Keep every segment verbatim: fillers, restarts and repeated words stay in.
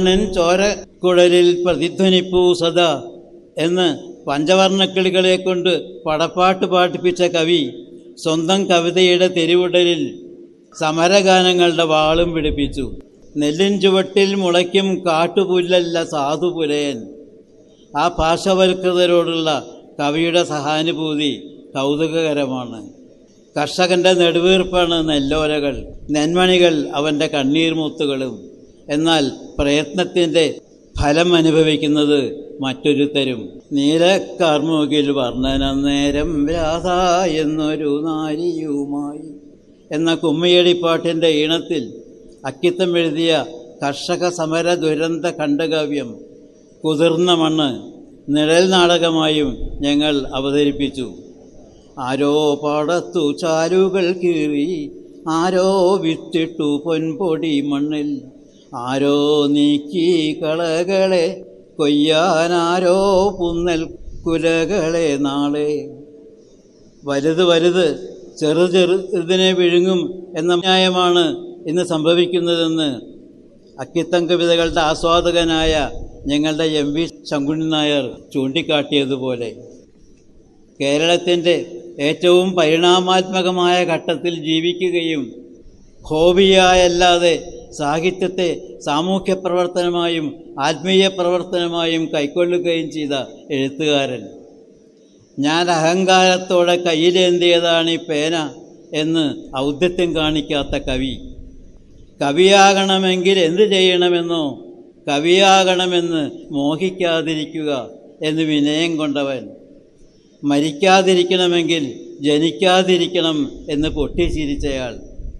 ചോരക്കുഴലിൽ പ്രതിധ്വനിപ്പൂ സദാ എന്ന് പഞ്ചവർണ്ണക്കിളികളെ കൊണ്ട് പടപ്പാട്ട് പാടിപ്പിച്ച കവി സ്വന്തം കവിതയുടെ തെരുവുടലിൽ സമരഗാനങ്ങളുടെ വാളും പിടിപ്പിച്ചു. നെല്ലിൻ ചുവട്ടിൽ മുളയ്ക്കും കാട്ടുപുല്ലല്ല സാധുപുലയൻ. ആ പാർശ്വവൽകൃതരോടുള്ള കവിയുടെ സഹാനുഭൂതി കൗതുകകരമാണ്. കർഷകന്റെ നെടുവീർപ്പാണ് നെല്ലോലകൾ, നെന്മണികൾ അവൻ്റെ കണ്ണീർമുത്തുകളും. എന്നാൽ പ്രയത്നത്തിൻ്റെ ഫലം അനുഭവിക്കുന്നത് മറ്റൊരുത്തരും. നീലക്കാർമുകിൽ വർണ്ണന നേരം രാധ എന്നൊരു നാരിയുമായി എന്ന കുമ്മിയടിപ്പാട്ടിൻ്റെ ഈണത്തിൽ അക്കിത്തം എഴുതിയ കർഷക സമര ദുരന്ത ഖണ്ഡകാവ്യം കുതിർന്ന മണ്ണ് നിഴൽ നാടകമായും ഞങ്ങൾ അവതരിപ്പിച്ചു. ആരോ പാടത്തു ചാലുകൾ കീറി, ആരോ വിത്തിട്ടു പൊൻപൊടി മണ്ണിൽ, ആരോ നീക്കി കളകളെ കൊയ്യാനാരോ പുന്നൽ കുലകളെ നാളെ. വലുത് വലുത് ചെറു ചെറുതിനെ വിഴുങ്ങും എന്ന ന്യായമാണ് ഇന്ന് സംഭവിക്കുന്നതെന്ന് അക്കിത്തം കവിതകളുടെ ആസ്വാദകനായ ഞങ്ങളുടെ എം വി ശങ്കുണ്ണി നായർ ചൂണ്ടിക്കാട്ടിയതുപോലെ കേരളത്തിൻ്റെ ഏറ്റവും പരിണാമാത്മകമായ ഘട്ടത്തിൽ ജീവിക്കുകയും ഹോബിയായല്ലാതെ സാഹിത്യത്തെ സാമൂഹ്യ പ്രവർത്തനമായും ആത്മീയ പ്രവർത്തനമായും കൈക്കൊള്ളുകയും ചെയ്ത എഴുത്തുകാരൻ. ഞാൻ അഹങ്കാരത്തോടെ കയ്യിലേന്തിയതാണ് ഈ പേന എന്ന് ഔദ്ധത്യം കാണിക്കാത്ത കവി. കവിയാകണമെങ്കിൽ എന്ത് ചെയ്യണമെന്നോ കവിയാകണമെന്ന് മോഹിക്കാതിരിക്കുക എന്ന് വിനയം കൊണ്ടവൻ. മരിക്കാതിരിക്കണമെങ്കിൽ ജനിക്കാതിരിക്കണം എന്ന് പൊട്ടിച്ചിരിച്ചയാൾ.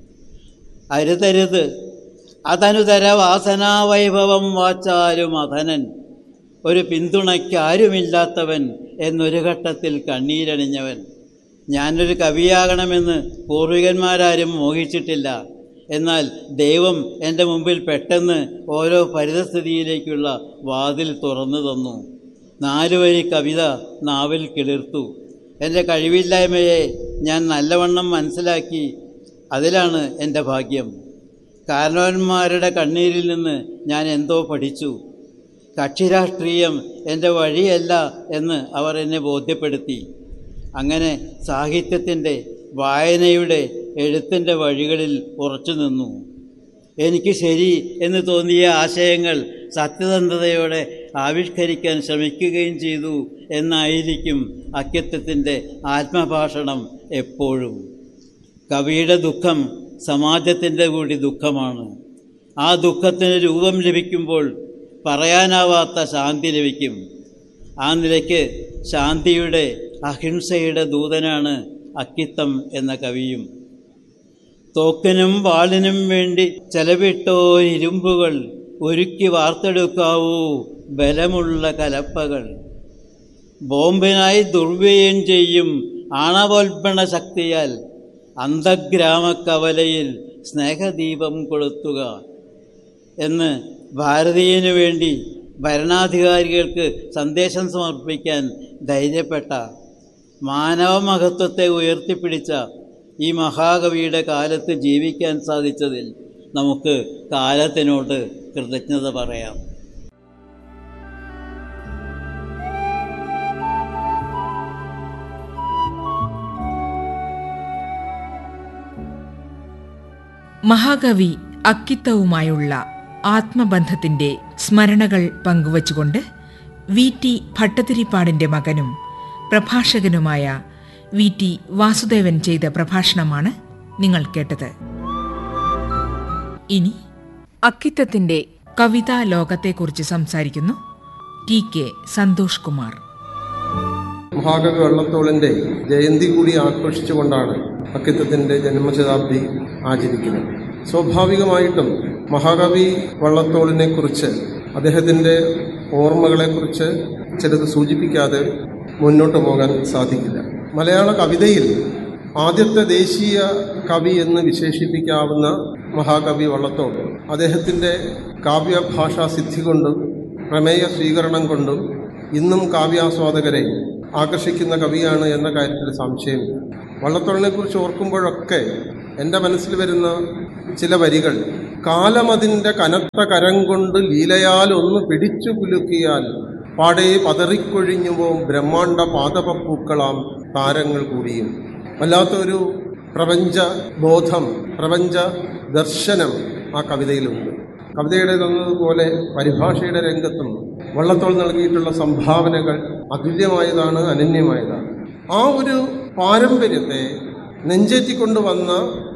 അരുതരുത് അതനുതര വാസനാവൈഭവം വാച്ചാലും അധനൻ, ഒരു പിന്തുണയ്ക്കാരുമില്ലാത്തവൻ എന്നൊരു ഘട്ടത്തിൽ കണ്ണീരണിഞ്ഞവൻ. ഞാനൊരു കവിയാകണമെന്ന് പൂർവികന്മാരാരും മോഹിച്ചിട്ടില്ല. എന്നാൽ ദൈവം എൻ്റെ മുമ്പിൽ പെട്ടെന്ന് ഓരോ പരിതസ്ഥിതിയിലേക്കുള്ള വാതിൽ തുറന്നു തന്നു. നാലുവരി കവിത നാവിൽ കിളിർത്തു. എൻ്റെ കഴിവില്ലായ്മയെ ഞാൻ നല്ലവണ്ണം മനസ്സിലാക്കി. അതിലാണ് എൻ്റെ ഭാഗ്യം. കാരണവന്മാരുടെ കണ്ണീരിൽ നിന്ന് ഞാൻ എന്തോ പഠിച്ചു. കക്ഷിരാഷ്ട്രീയം എൻ്റെ വഴിയല്ല എന്ന് അവർ എന്നെ ബോധ്യപ്പെടുത്തി. അങ്ങനെ സാഹിത്യത്തിൻ്റെ, വായനയുടെ, എഴുത്തിൻ്റെ വഴികളിൽ ഉറച്ചു നിന്നു. എനിക്ക് ശരി എന്ന് തോന്നിയ ആശയങ്ങൾ സത്യസന്ധതയോടെ ആവിഷ്കരിക്കാൻ ശ്രമിക്കുകയും ചെയ്തു എന്നായിരിക്കും അക്കിത്തത്തിൻ്റെ ആത്മഭാഷണം എപ്പോഴും. കവിയുടെ ദുഃഖം സമാജത്തിൻ്റെ കൂടി ദുഃഖമാണ്. ആ ദുഃഖത്തിന് രൂപം ലഭിക്കുമ്പോൾ പറയാനാവാത്ത ശാന്തി ലഭിക്കും. ആ നിലയ്ക്ക് ശാന്തിയുടെ, അഹിംസയുടെ ദൂതനാണ് അക്കിത്തം എന്ന കവിയും. തോക്കിനും വാളിനും വേണ്ടി ചെലവിട്ടോരിരുമ്പുകൾ ഒരുക്കി വാർത്തെടുക്കാവൂ ബലമുള്ള കലപ്പകൾ. ബോംബിനായി ദുർവ്യയം ചെയ്യും ആണവോൽപ്പണ ശക്തിയാൽ അന്തഗ്രാമക്കവലയിൽ സ്നേഹദീപം കൊളുത്തുക എന്ന് ഭാരതീയനു വേണ്ടി ഭരണാധികാരികൾക്ക് സന്ദേശം സമർപ്പിക്കാൻ ധൈര്യപ്പെട്ട, മാനവമഹത്വത്തെ ഉയർത്തിപ്പിടിച്ച ഈ മഹാകവിയുടെ കാലത്ത് ജീവിക്കാൻ സാധിച്ചതിൽ നമുക്ക് കാലത്തിനോട് കൃതജ്ഞത പറയാം. മഹാകവി അക്കിത്തവുമായുള്ള ആത്മബന്ധത്തിന്റെ സ്മരണകൾ പങ്കുവച്ചുകൊണ്ട് വി ടി ഭട്ടതിരിപ്പാടിന്റെ മകനും പ്രഭാഷകനുമായ വി ടി വാസുദേവൻ ചെയ്ത പ്രഭാഷണമാണ് നിങ്ങൾ കേട്ടത്. ഇനി അക്കിത്തത്തിന്റെ കവിതാ ലോകത്തെക്കുറിച്ച് സംസാരിക്കുന്നു ടി കെ സന്തോഷ് കുമാർ. മഹാകവി വള്ളത്തോളിന്റെ ജയന്തി കൂടി ആഘോഷിച്ചുകൊണ്ടാണ് അക്കിത്തത്തിന്റെ ജന്മശതാബ്ദി ആചരിക്കുന്നത്. സ്വാഭാവികമായിട്ടും മഹാകവി വള്ളത്തോളിനെ കുറിച്ച്, അദ്ദേഹത്തിന്റെ ഓർമ്മകളെക്കുറിച്ച് ചിലത് സൂചിപ്പിക്കാതെ മുന്നോട്ട് പോകാൻ സാധിക്കില്ല. മലയാള കവിതയിൽ ആദ്യത്തെ ദേശീയ കവി എന്ന് വിശേഷിപ്പിക്കാവുന്ന മഹാകവി വള്ളത്തോൾ അദ്ദേഹത്തിൻ്റെ കാവ്യഭാഷാ സിദ്ധി കൊണ്ടും പ്രമേയ സ്വീകരണം കൊണ്ടും ഇന്നും കാവ്യാസ്വാദകരെ ആകർഷിക്കുന്ന കവിയാണ് എന്ന കാര്യത്തിൽ സംശയമില്ല. വള്ളത്തോളിനെ കുറിച്ച് ഓർക്കുമ്പോഴൊക്കെ എൻ്റെ മനസ്സിൽ വരുന്ന ചില വരികൾ: കാലമതിൻ്റെ കനത്ത കരം കൊണ്ട് ലീലയാൽ ഒന്ന് പിടിച്ചു കുലുക്കിയാൽ പാടെ പതറിക്കൊഴിഞ്ഞുപോം ബ്രഹ്മാണ്ട പാദപപ്പൂക്കളാം താരങ്ങൾ കൂടിയും. വല്ലാത്തൊരു പ്രപഞ്ച ബോധം, പ്രപഞ്ച ദർശനം ആ കവിതയിലുണ്ട്. കവിതയുടെ തന്നതുപോലെ പരിഭാഷയുടെ രംഗത്തും വള്ളത്തോൾ നൽകിയിട്ടുള്ള സംഭാവനകൾ അതുല്യമായതാണ്, അനന്യമായതാണ്. ആ ഒരു പാരമ്പര്യത്തെ നെഞ്ചേറ്റിക്കൊണ്ടുവന്ന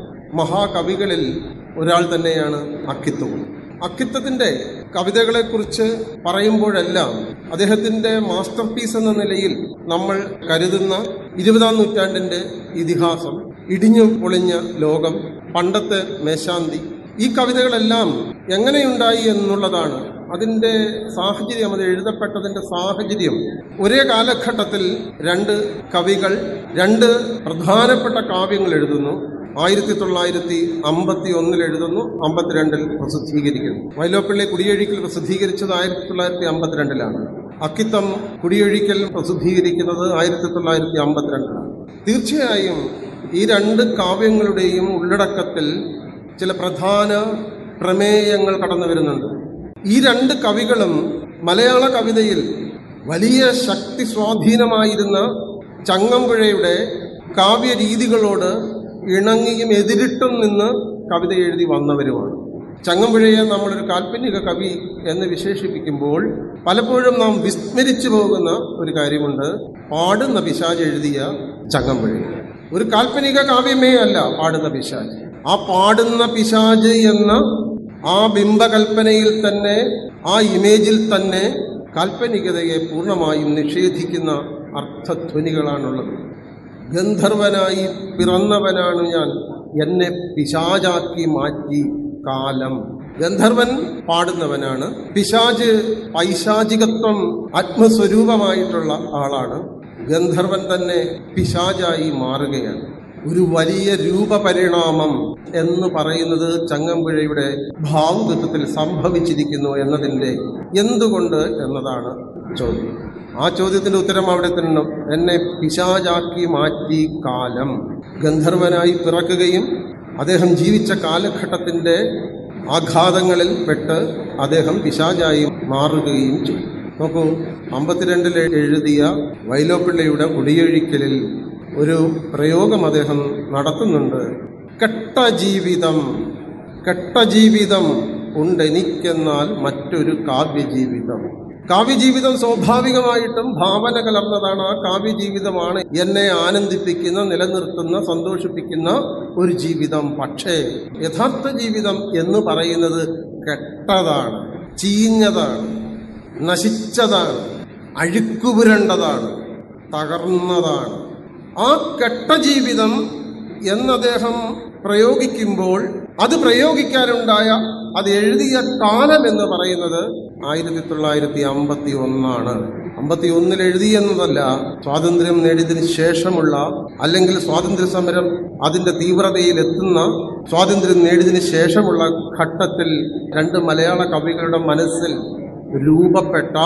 മഹാകവികളിൽ ഒരാൾ തന്നെയാണ് അക്കിത്തവും. അക്കിത്തത്തിൻ്റെ കവിതകളെക്കുറിച്ച് പറയുമ്പോഴെല്ലാം അദ്ദേഹത്തിൻ്റെ മാസ്റ്റർ പീസ് എന്ന നിലയിൽ നമ്മൾ കരുതുന്ന ഇരുപതാം നൂറ്റാണ്ടിൻ്റെ ഇതിഹാസം, ഇടിഞ്ഞു പൊളിഞ്ഞ ലോകം, പണ്ടത്തെ മേശാന്തി, ഈ കവിതകളെല്ലാം എങ്ങനെയുണ്ടായി എന്നുള്ളതാണ് അതിൻ്റെ സാഹചര്യം. അത് എഴുതപ്പെട്ടതിൻ്റെ സാഹചര്യം ഒരേ കാലഘട്ടത്തിൽ രണ്ട് കവികൾ രണ്ട് പ്രധാനപ്പെട്ട കാവ്യങ്ങൾ എഴുതുന്നു. ആയിരത്തി തൊള്ളായിരത്തി അമ്പത്തി ഒന്നിൽ എഴുതുന്നു, അമ്പത്തിരണ്ടിൽ പ്രസിദ്ധീകരിക്കുന്നു. വൈലോപ്പിള്ളി കുടിയൊഴിക്കൽ പ്രസിദ്ധീകരിച്ചത് ആയിരത്തി തൊള്ളായിരത്തി അമ്പത്തിരണ്ടിലാണ്. അക്കിത്തം കുടിയൊഴിക്കൽ പ്രസിദ്ധീകരിക്കുന്നത് ആയിരത്തി തൊള്ളായിരത്തി അമ്പത്തിരണ്ടിലാണ്. തീർച്ചയായും ഈ രണ്ട് കാവ്യങ്ങളുടെയും ഉള്ളടക്കത്തിൽ ചില പ്രധാന പ്രമേയങ്ങൾ കടന്നു വരുന്നുണ്ട്. ഈ രണ്ട് കവികളും മലയാള കവിതയിൽ വലിയ ശക്തി സ്വാധീനമായിരുന്ന ചങ്ങമ്പുഴയുടെ കാവ്യരീതികളോട് ഇണങ്ങിയും എതിരിട്ടും നിന്ന് കവിത എഴുതി വന്നവരുമാണ്. ചങ്ങമ്പുഴയെ നമ്മളൊരു കാൽപ്പനിക കവി എന്ന് വിശേഷിപ്പിക്കുമ്പോൾ പലപ്പോഴും നാം വിസ്മരിച്ചു പോകുന്ന ഒരു കാര്യമുണ്ട്. പാടുന്ന പിശാച് എഴുതിയ ചങ്ങമ്പുഴ ഒരു കാൽപ്പനിക കാവ്യമേ അല്ല. പാടുന്ന പിശാച്, ആ പാടുന്ന പിശാച് എന്ന ആ ബിംബകൽപ്പനയിൽ തന്നെ, ആ ഇമേജിൽ തന്നെ കാൽപ്പനികതയെ പൂർണ്ണമായും നിഷേധിക്കുന്ന അർത്ഥധ്വനികളാണുള്ളത്. ഗന്ധർവനായി പിറന്നവനാണ് ഞാൻ, എന്നെ പിശാചാക്കി മാറ്റി കാലം. ഗന്ധർവൻ പാടുന്നവനാണ്, പിശാച് പൈശാചികത്വം ആത്മസ്വരൂപമായിട്ടുള്ള ആളാണ്. ഗന്ധർവൻ തന്നെ പിശാചായി മാറുകയാണ്. ഒരു വലിയ രൂപപരിണാമം എന്ന് പറയുന്നത് ചങ്ങമ്പുഴയുടെ ഭാവുകത്വത്തിൽ സംഭവിച്ചിരിക്കുന്നു എന്നതിൻ്റെ എന്തുകൊണ്ട് എന്നതാണ് ചോദ്യം. ആ ചോദ്യത്തിൻ്റെ ഉത്തരം അവിടെ തന്നെ. എന്നെ പിശാചാക്കി മാറ്റി കാലം. ഗന്ധർവനായി പിറക്കുകയും അദ്ദേഹം ജീവിച്ച കാലഘട്ടത്തിൻ്റെ ആഘാതങ്ങളിൽ പെട്ട് അദ്ദേഹം പിശാചായി മാറുകയും ചെയ്തു. നോക്കൂ, അമ്പത്തിരണ്ടിൽ എഴുതിയ വൈലോപ്പിള്ളിയുടെ കുടിയൊഴിക്കലിൽ ഒരു പ്രയോഗം അദ്ദേഹം നടത്തുന്നുണ്ട്. കെട്ട ജീവിതം, കെട്ട ജീവിതം ഉണ്ടെനിക്കെന്നാൽ മറ്റൊരു കാവ്യജീവിതം. കാവ്യജീവിതം സ്വാഭാവികമായിട്ടും ഭാവന കലർന്നതാണ്. ആ കാവ്യജീവിതമാണ് എന്നെ ആനന്ദിപ്പിക്കുന്ന, നിലനിർത്തുന്ന, സന്തോഷിപ്പിക്കുന്ന ഒരു ജീവിതം. പക്ഷേ യഥാർത്ഥ ജീവിതം എന്ന് പറയുന്നത് കെട്ടതാണ്, ചീഞ്ഞതാണ്, നശിച്ചതാണ്, അഴുക്കുപുരണ്ടതാണ്, തകർന്നതാണ്. ആ കെട്ട ജീവിതം എന്നദ്ദേഹം പ്രയോഗിക്കുമ്പോൾ അത് പ്രയോഗിക്കാനുണ്ടായ, അത് എഴുതിയ കാലം എന്ന് പറയുന്നത് ആയിരത്തി തൊള്ളായിരത്തി അമ്പത്തി ഒന്നാണ്. അമ്പത്തി ഒന്നിൽ എഴുതിയെന്നതല്ല, സ്വാതന്ത്ര്യം നേടിയതിന് ശേഷമുള്ള, അല്ലെങ്കിൽ സ്വാതന്ത്ര്യ സമരം അതിൻ്റെ തീവ്രതയിൽ എത്തുന്ന, സ്വാതന്ത്ര്യം നേടിയതിന് ശേഷമുള്ള ഘട്ടത്തിൽ രണ്ട് മലയാള കവികളുടെ മനസ്സിൽ രൂപപ്പെട്ട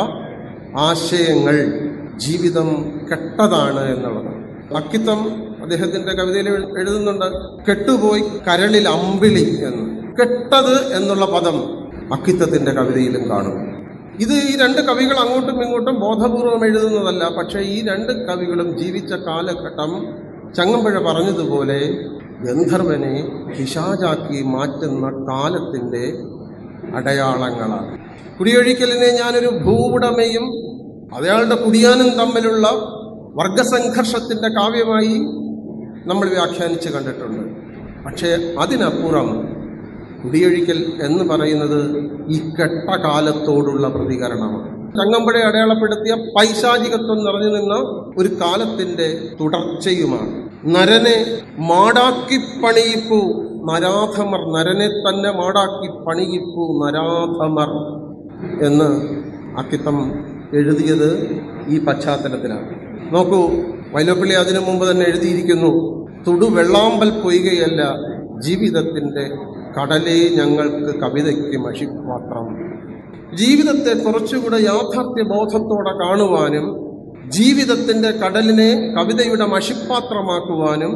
ആശയങ്ങൾ ജീവിതം കെട്ടതാണ് എന്നുള്ളതാണ്. അക്കിത്തം അദ്ദേഹത്തിന്റെ കവിതയിൽ എഴുതുന്നുണ്ട്, കെട്ടുപോയി കരളിൽ അമ്പിളി എന്ന്. കെട്ടത് എന്നുള്ള പദം അക്കിത്തത്തിന്റെ കവിതയിലും കാണും. ഇത് ഈ രണ്ട് കവികൾ അങ്ങോട്ടും ഇങ്ങോട്ടും ബോധപൂർവം എഴുതുന്നതല്ല. പക്ഷേ ഈ രണ്ട് കവികളും ജീവിച്ച കാലഘട്ടം ചങ്ങമ്പുഴ പറഞ്ഞതുപോലെ ഗന്ധർവനെ പിശാചാക്കി മാറ്റുന്ന കാലത്തിന്റെ അടയാളങ്ങളാണ്. കുടിയൊഴിക്കലിനെ ഞാനൊരു ഭൂവുടമയും അയാളുടെ കുടിയാനും തമ്മിലുള്ള വർഗസംഘർഷത്തിന്റെ കാവ്യമായി നമ്മൾ വ്യാഖ്യാനിച്ച് കണ്ടിട്ടുണ്ട്. പക്ഷേ അതിനപ്പുറം കുടിയൊഴിക്കൽ എന്ന് പറയുന്നത് ഈ കെട്ടകാലത്തോടുള്ള പ്രതികരണമാണ്. ചങ്ങമ്പുഴയെ അടയാളപ്പെടുത്തിയ പൈശാചികത്വം നിറഞ്ഞു നിന്ന ഒരു കാലത്തിന്റെ തുടർച്ചയുമാണ്. നരനെ മാടാക്കി പണിയിപ്പു നരാധമർ, നരനെ തന്നെ മാടാക്കി പണിയിപ്പു നരാധമർ എന്ന് അക്കിത്തം എഴുതിയത് ഈ പശ്ചാത്തലത്തിലാണ്. നോക്കൂ, വൈലോപ്പിള്ളി അതിനു മുമ്പ് തന്നെ എഴുതിയിരിക്കുന്നു, തുടു വെള്ളാമ്പൽ പൊയ്കയല്ല ജീവിതത്തിന്റെ കടലേ ഞങ്ങൾക്ക് കവിതയ്ക്ക് മഷിപ്പാത്രം. ജീവിതത്തെ കുറച്ചുകൂടെ യാഥാർത്ഥ്യ ബോധത്തോടെ കാണുവാനും ജീവിതത്തിന്റെ കടലിനെ കവിതയുടെ മഷിപ്പാത്രമാക്കുവാനും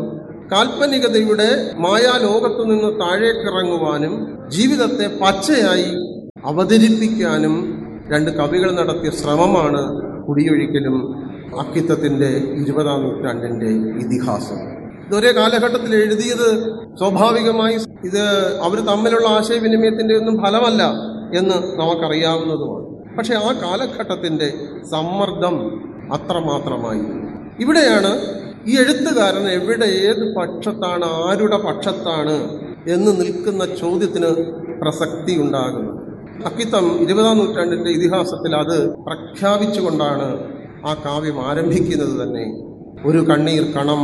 കാൽപ്പനികതയുടെ മായാലോകത്തു നിന്ന് താഴേക്കിറങ്ങുവാനും ജീവിതത്തെ പച്ചയായി അവതരിപ്പിക്കാനും രണ്ട് കവികൾ നടത്തിയ ശ്രമമാണ് കുടിയൊഴിക്കലും അക്കിത്തത്തിന്റെ ഇരുപതാം നൂറ്റാണ്ടിന്റെ ഇതിഹാസം. ഇതൊരേ കാലഘട്ടത്തിൽ എഴുതിയത് സ്വാഭാവികമായി ഇത് അവർ തമ്മിലുള്ള ആശയവിനിമയത്തിന്റെ ഒന്നും ഫലമല്ല എന്ന് നമുക്കറിയാവുന്നതുമാണ്. പക്ഷെ ആ കാലഘട്ടത്തിന്റെ സമ്മർദ്ദം അത്രമാത്രമായിരുന്നു. ഇവിടെയാണ് ഈ എഴുത്തുകാരൻ എവിടെ ഏത് പക്ഷത്താണ്, ആരുടെ പക്ഷത്താണ് എന്ന് നിൽക്കുന്ന ചോദ്യത്തിന് പ്രസക്തി ഉണ്ടാകുന്നത്. അക്കിത്തം ഇരുപതാം നൂറ്റാണ്ടിന്റെ ഇതിഹാസത്തിൽ അത് പ്രഖ്യാപിച്ചുകൊണ്ടാണ് ആ കാവ്യം ആരംഭിക്കുന്നത് തന്നെ. ഒരു കണ്ണീർ കണം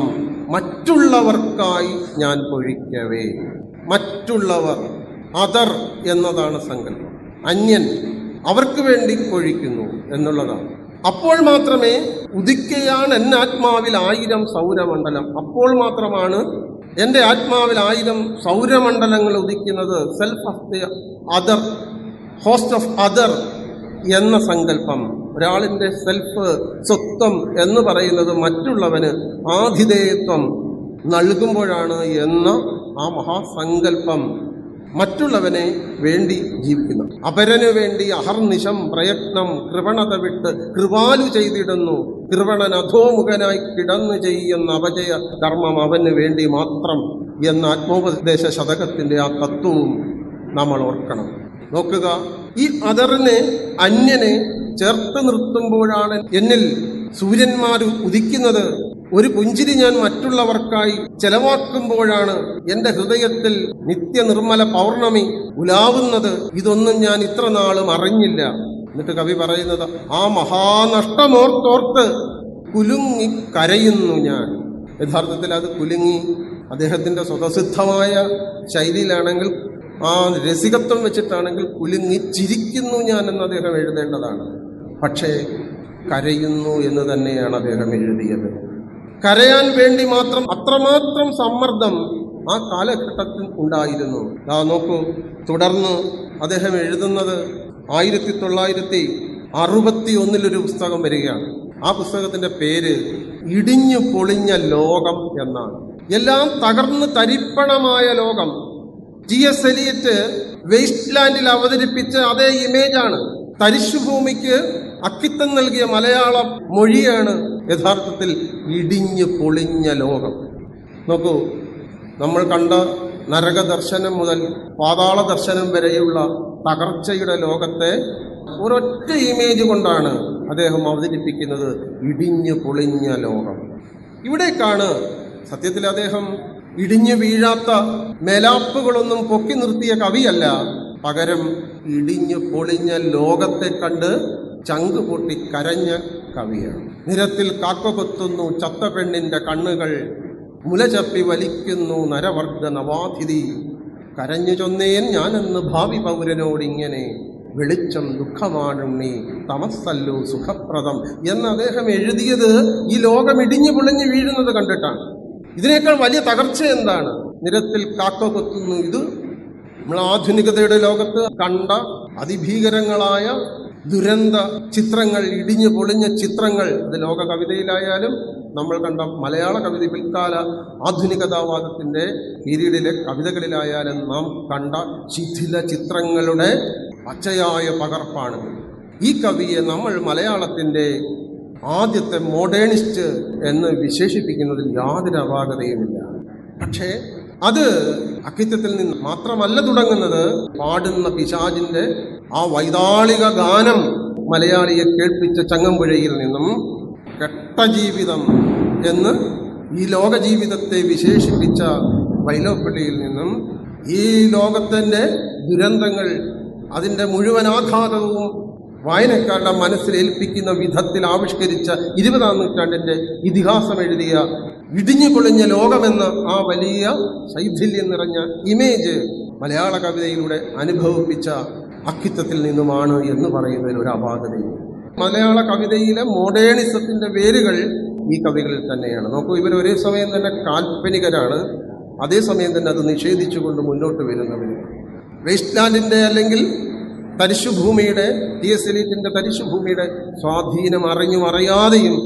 മറ്റുള്ളവർക്കായി ഞാൻ പൊഴിക്കവേ. മറ്റുള്ളവർ, അതർ എന്നതാണ് സങ്കല്പം. അന്യൻ, അവർക്ക് വേണ്ടി പൊഴിക്കുന്നു എന്നുള്ളതാണ്. അപ്പോൾ മാത്രമേ ഉദിക്കയാണ് എൻ ആത്മാവിൽ ആയിരം സൗരമണ്ഡലം. അപ്പോൾ മാത്രമാണ് എൻ്റെ ആത്മാവിൽ ആയിരം സൗരമണ്ഡലങ്ങൾ ഉദിക്കുന്നത്. Self of the other, host of other എന്ന സങ്കല്പം, ഒരാളിൻ്റെ സെൽഫ് സ്വത്വം എന്ന് പറയുന്നത് മറ്റുള്ളവന് ആതിഥേയത്വം നൽകുമ്പോഴാണ് എന്ന ആ മഹാസങ്കല്പം മറ്റുള്ളവനെ വേണ്ടി ജീവിക്കുന്നു. അപരനു വേണ്ടി അഹർനിശം പ്രയത്നം കൃപണത വിട്ട് കൃപാലു ചെയ്തിടുന്നു. കൃപണൻ അധോമുഖനായി കിടന്നു ചെയ്യുന്ന അപജയ കർമ്മം അവന് വേണ്ടി മാത്രം എന്ന ആത്മോപദേശ ശതകത്തിന്റെ ആ തത്വവും നമ്മൾ ഓർക്കണം. നോക്കുക, ഈ അതറിനെ, അന്യനെ ചേർത്ത് നിർത്തുമ്പോഴാണ് എന്നിൽ സൂര്യന്മാർ ഉദിക്കുന്നത്. ഒരു പുഞ്ചിരി ഞാൻ മറ്റുള്ളവർക്കായി ചെലവാക്കുമ്പോഴാണ് എൻ്റെ ഹൃദയത്തിൽ നിത്യനിർമ്മല പൗർണമി ഉലാവുന്നത്. ഇതൊന്നും ഞാൻ ഇത്ര നാളും അറിഞ്ഞില്ല. എന്നിട്ട് കവി പറയുന്നത്, ആ മഹാനഷ്ടമോർത്തോർത്ത് കുലുങ്ങി കരയുന്നു ഞാൻ. യഥാർത്ഥത്തിൽ അത് കുലുങ്ങി അദ്ദേഹത്തിന്റെ സ്വതസിദ്ധമായ ശൈലിയിലാണെങ്കിൽ, ആ രസികത്വം വെച്ചിട്ടാണെങ്കിൽ കുലുങ്ങി ചിരിക്കുന്നു ഞാൻ എന്ന് അദ്ദേഹം എഴുതേണ്ടതാണ്. പക്ഷേ കരയുന്നു എന്ന് തന്നെയാണ് അദ്ദേഹം എഴുതിയത്. കരയാൻ വേണ്ടി മാത്രം അത്രമാത്രം സമ്മർദ്ദം ആ കാലഘട്ടത്തിൽ ഉണ്ടായിരുന്നു. ആ നോക്കൂ, തുടർന്ന് അദ്ദേഹം എഴുതുന്നത് ആയിരത്തി തൊള്ളായിരത്തി അറുപത്തി ഒന്നിലൊരു പുസ്തകം വരികയാണ്. ആ പുസ്തകത്തിന്റെ പേര് ഇടിഞ്ഞു പൊളിഞ്ഞ ലോകം എന്നാണ്. എല്ലാം തകർന്ന് തരിപ്പണമായ ലോകം. ജി എസ് എലിയറ്റ് വേസ്റ്റ് ലാൻഡിൽ അവതരിപ്പിച്ച അതേ ഇമേജാണ്. തരിശുഭൂമിക്ക് അക്കിത്തം നൽകിയ മലയാള മൊഴിയാണ് യഥാർത്ഥത്തിൽ ഇടിഞ്ഞു പൊളിഞ്ഞ ലോകം. നോക്കൂ, നമ്മൾ കണ്ട നരകദർശനം മുതൽ പാതാള ദർശനം വരെയുള്ള തകർച്ചയുടെ ലോകത്തെ ഒരൊറ്റ ഇമേജ് കൊണ്ടാണ് അദ്ദേഹം അവതരിപ്പിക്കുന്നത്, ഇടിഞ്ഞു പൊളിഞ്ഞ ലോകം. ഇവിടേക്കാണ് സത്യത്തിൽ അദ്ദേഹം ഇടിഞ്ഞു വീഴാത്ത മേലാപ്പുകളൊന്നും പൊക്കി നിർത്തിയ കവിയല്ല, പകരം ഇടിഞ്ഞു പൊളിഞ്ഞ ലോകത്തെ കണ്ട് ചങ്ക് പൊട്ടി കരഞ്ഞ കവിയാണ്. നിരത്തിൽ കാക്ക കൊത്തുന്നു ചത്ത പെണ്ണിന്റെ കണ്ണുകൾ, മുലചപ്പി വലിക്കുന്നു നരവർഗ നവാതിഥി. കരഞ്ഞു ചൊന്നേൻ ഞാനെന്ന് ഭാവി പൗരനോടിങ്ങനെ, വെളിച്ചം ദുഃഖമാണുണ്ണി തമസ്സല്ലോ സുഖപ്രദം എന്ന് അദ്ദേഹം എഴുതിയത് ഈ ലോകം ഇടിഞ്ഞു പൊളിഞ്ഞു വീഴുന്നത് കണ്ടിട്ടാണ്. ഇതിനേക്കാൾ വലിയ തകർച്ച എന്താണ്? നിരത്തിൽ കാക്ക കൊത്തുന്നു. ഇത് നമ്മൾ ആധുനികതയുടെ ലോകത്ത് കണ്ട അതിഭീകരങ്ങളായ ദുരന്ത ചിത്രങ്ങൾ, ഇടിഞ്ഞു പൊളിഞ്ഞ ചിത്രങ്ങൾ, അത് ലോക കവിതയിലായാലും നമ്മൾ കണ്ട മലയാള കവിത പിൽക്കാല ആധുനികതാവാദത്തിന്റെ പീരീഡിലെ കവിതകളിലായാലും നാം കണ്ട ശിഥില ചിത്രങ്ങളുടെ പച്ചയായ പകർപ്പാണ്. ഈ കവിയെ നമ്മൾ മലയാളത്തിന്റെ ആദ്യത്തെ മോഡേണിസ്റ്റ് എന്ന് വിശേഷിപ്പിക്കുന്നതിൽ യാതൊരു അപാകതയുമില്ല. പക്ഷേ അത് അക്കിത്തത്തിൽ നിന്ന് മാത്രമല്ല തുടങ്ങുന്നത്. പാടുന്ന പിശാചിന്റെ ആ വൈതാളിക ഗാനം മലയാളിയെ കേൾപ്പിച്ച ചങ്ങമ്പുഴയിൽ നിന്നും, കെട്ട ജീവിതം എന്ന് ഈ ലോക ജീവിതത്തെ വിശേഷിപ്പിച്ച വൈലോപ്പിള്ളിയിൽ നിന്നും, ഈ ലോകത്തിന്റെ ദുരന്തങ്ങൾ അതിന്റെ മുഴുവൻ ആഘാതവും വായനക്കാരുടെ മനസ്സിൽ ഏൽപ്പിക്കുന്ന വിധത്തിൽ ആവിഷ്കരിച്ച ഇരുപതാം നൂറ്റാണ്ടിന്റെ ഇതിഹാസം എഴുതിയ ഇടിഞ്ഞു പൊളിഞ്ഞ ലോകമെന്ന ആ വലിയ ശൈഥില്യം നിറഞ്ഞ ഇമേജ് മലയാള കവിതയിലൂടെ അനുഭവിപ്പിച്ച അക്കിത്തത്തിൽ നിന്നുമാണ് എന്ന് പറയുന്നതിൽ ഒരു അപാകതയും. മലയാള കവിതയിലെ മോഡേണിസത്തിന്റെ വേരുകൾ ഈ കവികളിൽ തന്നെയാണ്. നോക്കൂ, ഇവർ ഒരേ സമയം തന്നെ കാൽപ്പനികരാണ്, അതേസമയം തന്നെ അത് നിഷേധിച്ചുകൊണ്ട് മുന്നോട്ട് വരുന്നവരും. വേസ്റ്റ് ലാൻഡിന്റെ അല്ലെങ്കിൽ തരിശുഭൂമിയുടെ, ടി എസ് എലിയറ്റിന്റെ തരിശുഭൂമിയുടെ സ്വാധീനം അറിഞ്ഞും അറിയാതെയും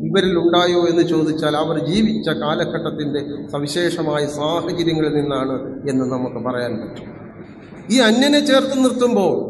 ഇവരിൽ ഉണ്ടായോ എന്ന് ചോദിച്ചാൽ അവർ ജീവിച്ച കാലഘട്ടത്തിൻ്റെ സവിശേഷമായ സാഹചര്യങ്ങളിൽ നിന്നാണ് എന്ന് നമുക്ക് പറയാൻ പറ്റും. ഈ അന്യനെ ചേർത്ത് നിർത്തുമ്പോൾ